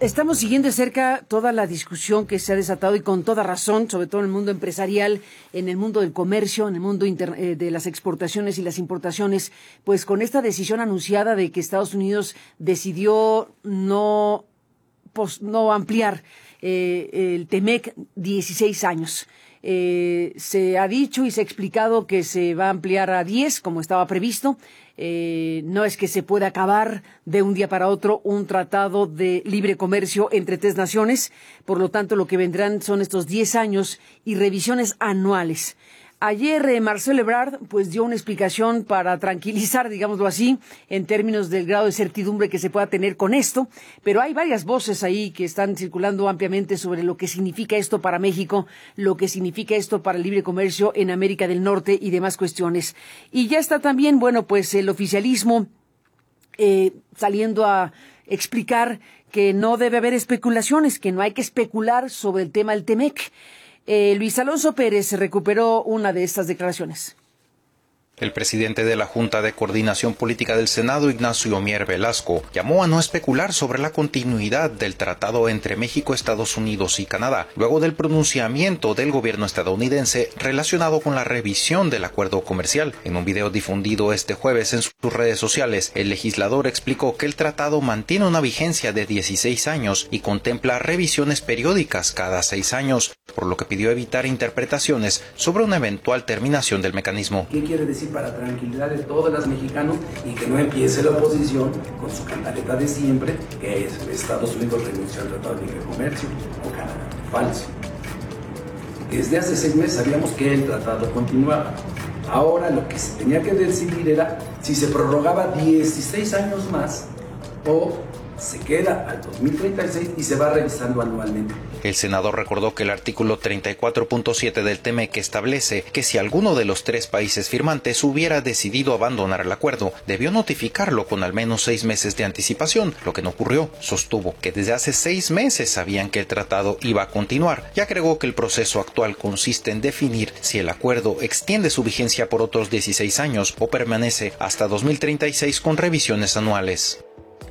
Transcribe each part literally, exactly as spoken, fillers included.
Estamos siguiendo de cerca toda la discusión que se ha desatado y con toda razón, sobre todo en el mundo empresarial, en el mundo del comercio, en el mundo inter, eh, de las exportaciones y las importaciones, pues con esta decisión anunciada de que Estados Unidos decidió no, pues, no ampliar eh, el TEMEC dieciséis años. Eh, se ha dicho y se ha explicado que se va a ampliar a diez, como estaba previsto. Eh, no es que se pueda acabar de un día para otro un tratado de libre comercio entre tres naciones. Por lo tanto, lo que vendrán son estos diez años y revisiones anuales. Ayer eh, Marcelo Ebrard pues dio una explicación para tranquilizar, digámoslo así, en términos del grado de certidumbre que se pueda tener con esto, pero hay varias voces ahí que están circulando ampliamente sobre lo que significa esto para México, lo que significa esto para el libre comercio en América del Norte y demás cuestiones. Y ya está también, bueno, pues el oficialismo eh, saliendo a explicar que no debe haber especulaciones, que no hay que especular sobre el tema del TEMEC. Eh, Luis Alonso Pérez recuperó una de estas declaraciones. El presidente de la Junta de Coordinación Política del Senado, Ignacio Mier Velasco, llamó a no especular sobre la continuidad del tratado entre México, Estados Unidos y Canadá, luego del pronunciamiento del gobierno estadounidense relacionado con la revisión del acuerdo comercial. En un video difundido este jueves en sus redes sociales, el legislador explicó que el tratado mantiene una vigencia de dieciséis años y contempla revisiones periódicas cada seis años, por lo que pidió evitar interpretaciones sobre una eventual terminación del mecanismo. ¿Qué quiere decir? Para tranquilidad de todos los mexicanos y que no empiece la oposición con su cantaleta de siempre, que es Estados Unidos renunció al Tratado de Libre Comercio o Canadá. Falso. Desde hace seis meses sabíamos que el tratado continuaba. Ahora lo que se tenía que decidir era si se prorrogaba dieciséis años más o se queda al dos mil treinta y seis y se va revisando anualmente. El senador recordó que el artículo treinta y cuatro punto siete del TEMEC establece que si alguno de los tres países firmantes hubiera decidido abandonar el acuerdo, debió notificarlo con al menos seis meses de anticipación, lo que no ocurrió. Sostuvo que desde hace seis meses sabían que el tratado iba a continuar y agregó que el proceso actual consiste en definir si el acuerdo extiende su vigencia por otros dieciséis años o permanece hasta dos mil treinta y seis con revisiones anuales.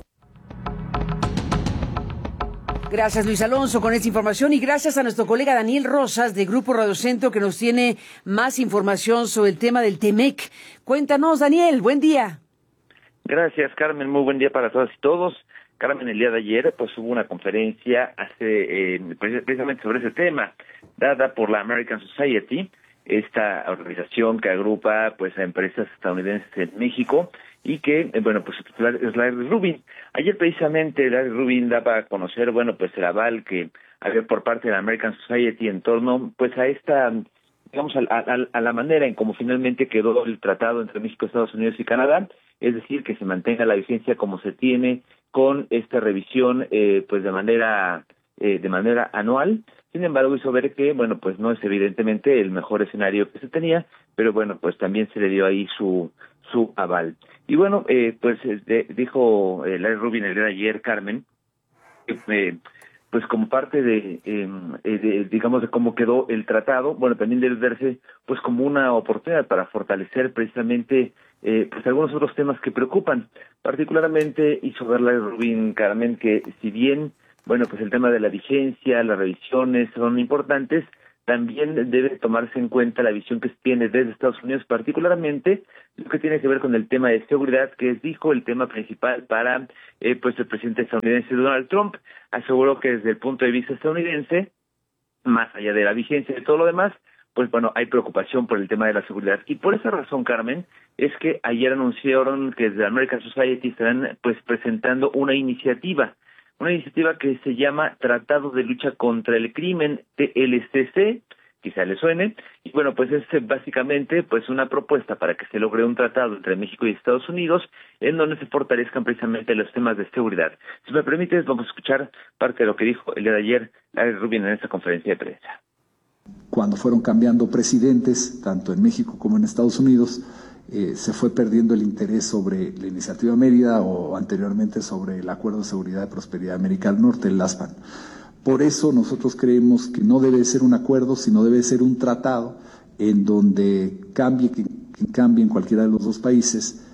Gracias, Luis Alonso, con esta información y gracias a nuestro colega Daniel Rosas de Grupo Radio Centro que nos tiene más información sobre el tema del TEMEC. Cuéntanos, Daniel, buen día. Gracias, Carmen, muy buen día para todas y todos. Carmen, el día de ayer pues hubo una conferencia hace, eh, precisamente sobre ese tema, dada por la American Society, esta organización que agrupa pues a empresas estadounidenses en México, y que, eh, bueno, pues el titular es Larry Rubin. Ayer precisamente Larry Rubin daba a conocer, bueno, pues el aval que había por parte de la American Society en torno, pues a esta, digamos, a, a, a la manera en cómo finalmente quedó el tratado entre México, Estados Unidos y Canadá, es decir, que se mantenga la vigencia como se tiene con esta revisión, eh, pues de manera, eh, de manera anual. Sin embargo, hizo ver que, bueno, pues no es evidentemente el mejor escenario que se tenía, pero bueno, pues también se le dio ahí su su aval. Y bueno, eh, pues de, dijo eh, Larry Rubin el día de ayer, Carmen, que eh, pues como parte de, eh, de, digamos, de cómo quedó el tratado, bueno, también debe verse pues como una oportunidad para fortalecer precisamente eh, pues algunos otros temas que preocupan. Particularmente hizo ver Larry Rubin, Carmen, que si bien, bueno, pues el tema de la vigencia, las revisiones son importantes, también debe tomarse en cuenta la visión que se tiene desde Estados Unidos, particularmente lo que tiene que ver con el tema de seguridad, que es, dijo, el tema principal para eh, pues el presidente estadounidense Donald Trump. Aseguró que desde el punto de vista estadounidense, más allá de la vigencia y de todo lo demás, pues bueno, hay preocupación por el tema de la seguridad. Y por esa razón, Carmen, es que ayer anunciaron que desde American Society estarán pues presentando una iniciativa, una iniciativa que se llama Tratado de Lucha contra el Crimen, T L C C, quizá le suene, y bueno, pues es básicamente pues una propuesta para que se logre un tratado entre México y Estados Unidos en donde se fortalezcan precisamente los temas de seguridad. Si me permites, vamos a escuchar parte de lo que dijo el día de ayer Larry Rubin en esta conferencia de prensa. Cuando fueron cambiando presidentes, tanto en México como en Estados Unidos, Eh, se fue perdiendo el interés sobre la iniciativa Mérida o anteriormente sobre el Acuerdo de Seguridad y Prosperidad de América del Norte, el ASPAN. Por eso nosotros creemos que no debe ser un acuerdo, sino debe ser un tratado en donde cambie quien cambie en cualquiera de los dos países,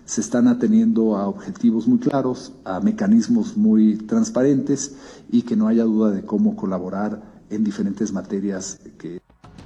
se están ateniendo a objetivos muy claros, a mecanismos muy transparentes y que no haya duda de cómo colaborar en diferentes materias que...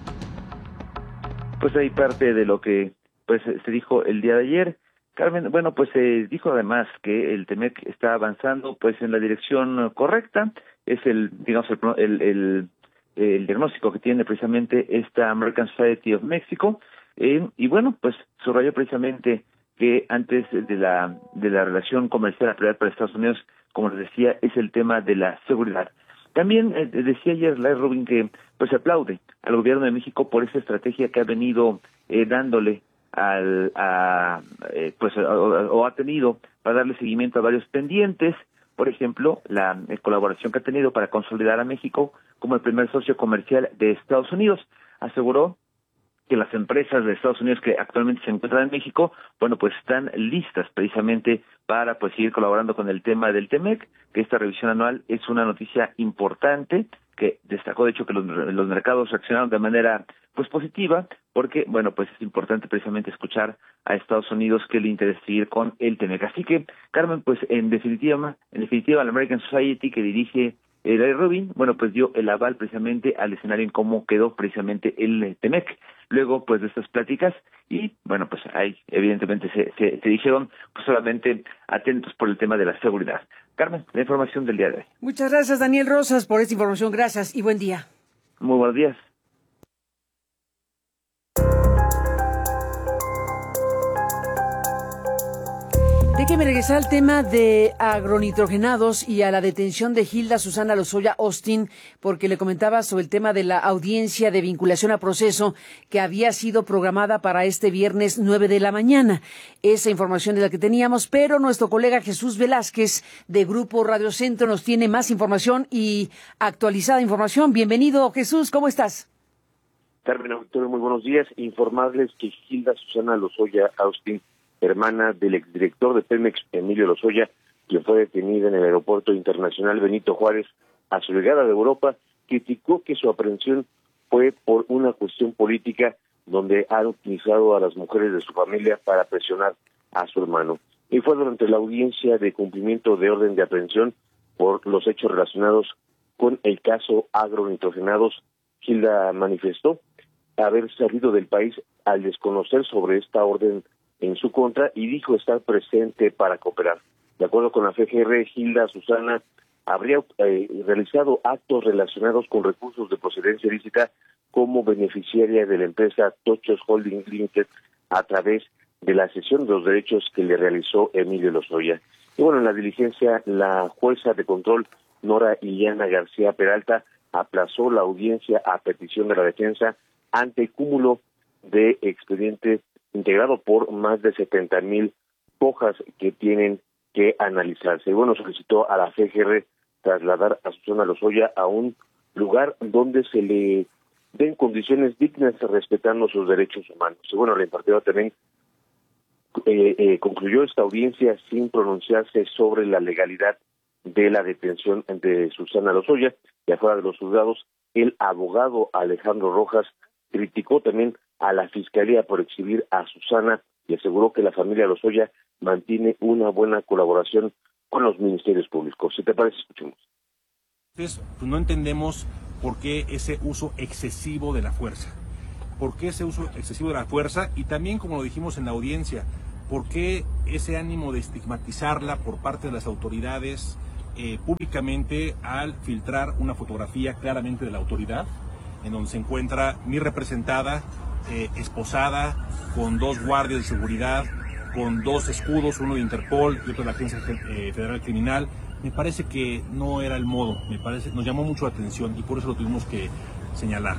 Pues hay parte de lo que pues se dijo el día de ayer. Carmen, bueno, pues se eh, dijo además que el Temec está avanzando pues en la dirección correcta. Es el, digamos, el, el, el, el diagnóstico que tiene precisamente esta American Society of Mexico. Eh, y bueno, pues subrayó precisamente que antes de la de la relación comercial a prioridad para Estados Unidos, como les decía, es el tema de la seguridad. También eh, decía ayer Larry Rubin que pues se aplaude al gobierno de México por esa estrategia que ha venido eh, dándole al a eh, pues o, o ha tenido para darle seguimiento a varios pendientes. Por ejemplo, la eh, colaboración que ha tenido para consolidar a México como el primer socio comercial de Estados Unidos. Aseguró que las empresas de Estados Unidos que actualmente se encuentran en México, bueno, pues están listas precisamente para pues seguir colaborando con el tema del Temec, que esta revisión anual es una noticia importante, que destacó de hecho que los, los mercados reaccionaron de manera pues positiva, porque bueno, pues es importante precisamente escuchar a Estados Unidos que le interesa seguir con el Temec. Así que, Carmen, pues en definitiva, en definitiva la American Society que dirige Larry Rubin, bueno, pues dio el aval precisamente al escenario en cómo quedó precisamente el Temec. Luego, pues, de estas pláticas, y, bueno, pues, ahí, evidentemente, se, se, se dijeron, pues, solamente atentos por el tema de la seguridad. Carmen, la información del día de hoy. Muchas gracias, Daniel Rosas, por esta información. Gracias y buen día. Muy buenos días. Déjeme regresar al tema de agronitrogenados y a la detención de Hilda Susana Lozoya Austin, porque le comentaba sobre el tema de la audiencia de vinculación a proceso que había sido programada para este viernes nueve de la mañana. Esa información es la que teníamos, pero nuestro colega Jesús Velázquez de Grupo Radio Centro nos tiene más información y actualizada información. Bienvenido, Jesús, ¿cómo estás? Carmen Auditorio, muy buenos días. Informarles que Hilda Susana Lozoya Austin, hermana del exdirector de Pemex, Emilio Lozoya, quien fue detenida en el Aeropuerto Internacional Benito Juárez a su llegada de Europa, criticó que su aprehensión fue por una cuestión política donde han utilizado a las mujeres de su familia para presionar a su hermano. Y fue durante la audiencia de cumplimiento de orden de aprehensión por los hechos relacionados con el caso agronitrogenados. Hilda manifestó haber salido del país al desconocer sobre esta orden en su contra y dijo estar presente para cooperar. De acuerdo con la F G R, Hilda Susana habría eh, realizado actos relacionados con recursos de procedencia ilícita como beneficiaria de la empresa Tochos Holding Limited a través de la cesión de los derechos que le realizó Emilio Lozoya. Y bueno, en la diligencia, la jueza de control Nora Iliana García Peralta aplazó la audiencia a petición de la defensa ante el cúmulo de expedientes integrado por más de setenta mil hojas que tienen que analizarse. Y bueno, solicitó a la F G R trasladar a Susana Lozoya a un lugar donde se le den condiciones dignas respetando sus derechos humanos. Y bueno, la impartidora también eh, eh, concluyó esta audiencia sin pronunciarse sobre la legalidad de la detención de Susana Lozoya. Y afuera de los juzgados, el abogado Alejandro Rojas criticó también a la Fiscalía por exhibir a Susana y aseguró que la familia Lozoya mantiene una buena colaboración con los ministerios públicos. Si te parece, escuchemos. Entonces, pues no entendemos por qué ese uso excesivo de la fuerza. ¿Por qué ese uso excesivo de la fuerza? Y también, como lo dijimos en la audiencia, ¿por qué ese ánimo de estigmatizarla por parte de las autoridades eh, públicamente al filtrar una fotografía claramente de la autoridad, en donde se encuentra mi representada, eh, esposada, con dos guardias de seguridad, con dos escudos, uno de Interpol y otro de la Agencia eh, Federal Criminal? Me parece que no era el modo, me parece, nos llamó mucho la atención y por eso lo tuvimos que señalar.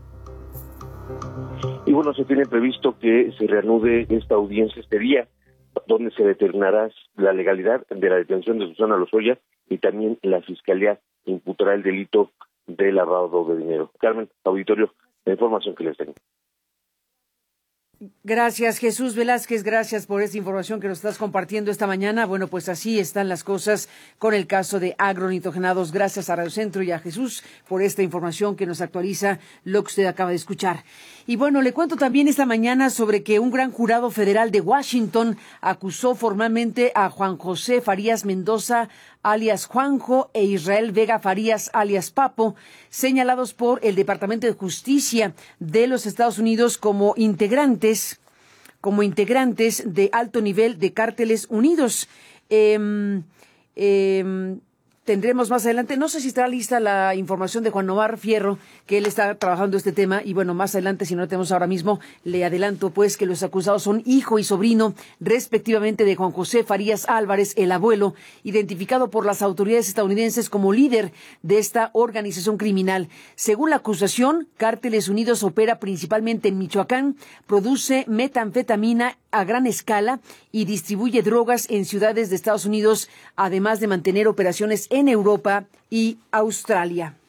Y bueno, se tiene previsto que se reanude esta audiencia este día, donde se determinará la legalidad de la detención de Susana Lozoya y también la Fiscalía imputará el delito de lavado de dinero. Carmen, auditorio, la información que les tengo. Gracias, Jesús Velázquez, gracias por esta información que nos estás compartiendo esta mañana. Bueno, pues así están las cosas con el caso de agronitrogenados. Gracias a Radio Centro y a Jesús por esta información que nos actualiza lo que usted acaba de escuchar. Y bueno, le cuento también esta mañana sobre que un gran jurado federal de Washington acusó formalmente a Juan José Farías Mendoza, alias Juanjo, e Israel Vega Farías, alias Papo, señalados por el Departamento de Justicia de los Estados Unidos como integrantes, como integrantes de alto nivel de Cárteles Unidos. Eh, eh, Tendremos más adelante, no sé si estará lista la información de Juan Omar Fierro, que él está trabajando este tema, y bueno, más adelante, si no lo tenemos ahora mismo, le adelanto pues que los acusados son hijo y sobrino, respectivamente, de Juan José Farías Álvarez, el abuelo, identificado por las autoridades estadounidenses como líder de esta organización criminal. Según la acusación, Cárteles Unidos opera principalmente en Michoacán, produce metanfetamina a gran escala y distribuye drogas en ciudades de Estados Unidos, además de mantener operaciones en Europa y Australia.